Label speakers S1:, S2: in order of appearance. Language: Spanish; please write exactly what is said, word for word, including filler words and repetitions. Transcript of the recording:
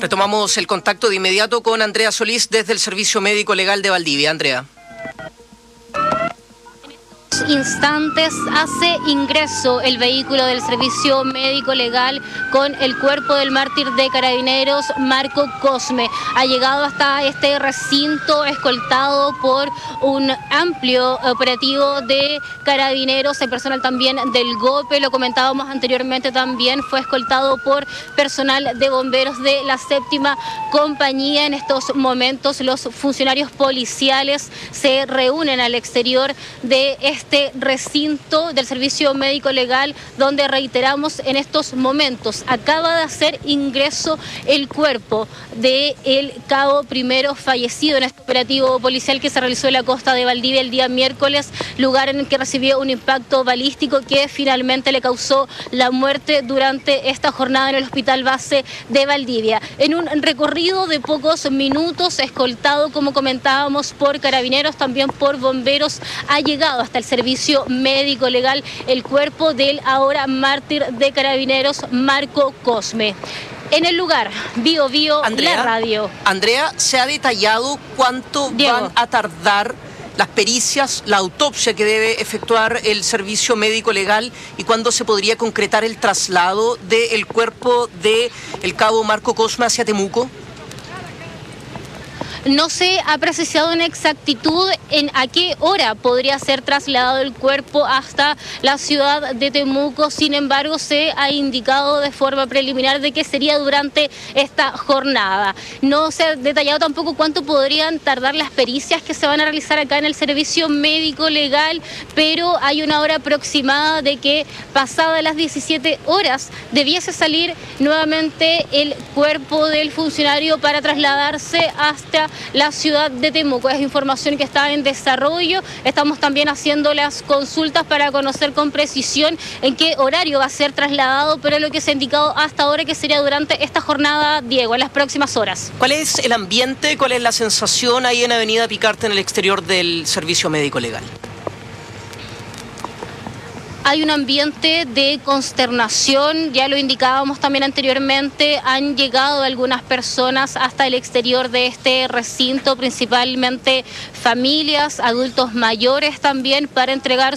S1: Retomamos el contacto de inmediato con Andrea Solís desde el Servicio Médico Legal de Valdivia. Andrea.
S2: Instantes hace ingreso el vehículo del Servicio Médico Legal con el cuerpo del mártir de Carabineros, Marco Cosme. Ha llegado hasta este recinto escoltado por un amplio operativo de Carabineros, el personal también del GOPE, lo comentábamos anteriormente también, fue escoltado por personal de bomberos de la séptima compañía. En estos momentos los funcionarios policiales se reúnen al exterior de este Este recinto del Servicio Médico Legal, donde reiteramos en estos momentos acaba de hacer ingreso el cuerpo del cabo primero fallecido en este operativo policial que se realizó en la costa de Valdivia el día miércoles, lugar en el que recibió un impacto balístico que finalmente le causó la muerte durante esta jornada en el Hospital Base de Valdivia. En un recorrido de pocos minutos, escoltado, como comentábamos, por Carabineros, también por bomberos, ha llegado hasta el Servicio Médico Legal el cuerpo del ahora mártir de Carabineros, Marco Cosme. En el lugar, Bio Bio,
S1: Andrea,
S2: la radio.
S1: Andrea, ¿se ha detallado cuánto
S2: Diego.
S1: van a tardar las pericias, la autopsia que debe efectuar el Servicio Médico Legal y cuándo se podría concretar el traslado del cuerpo del cabo Marco Cosme hacia Temuco?
S2: No se ha precisado en exactitud en a qué hora podría ser trasladado el cuerpo hasta la ciudad de Temuco. Sin embargo, se ha indicado de forma preliminar de que sería durante esta jornada. No se ha detallado tampoco cuánto podrían tardar las pericias que se van a realizar acá en el Servicio Médico Legal, pero hay una hora aproximada de que pasadas las diecisiete horas debiese salir nuevamente el cuerpo del funcionario para trasladarse hasta la ciudad de Temuco. Es información que está en desarrollo. Estamos también haciendo las consultas para conocer con precisión en qué horario va a ser trasladado, pero lo que se ha indicado hasta ahora que sería durante esta jornada, Diego, en las próximas horas.
S1: ¿Cuál es el ambiente, cuál es la sensación ahí en Avenida Picarte, en el exterior del Servicio Médico Legal?
S2: Hay un ambiente de consternación, ya lo indicábamos también anteriormente, han llegado algunas personas hasta el exterior de este recinto, principalmente familias, adultos mayores también, para entregar